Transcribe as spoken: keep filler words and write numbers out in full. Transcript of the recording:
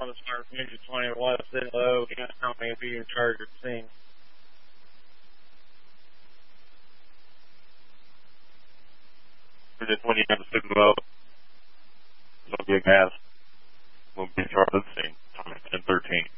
on the smart Ninja twenty, let us in low, you know, how many of you in charge of the scene. For this one, you have to sit low. There'll be a gas. We'll be in charge of the scene. ten thirteen.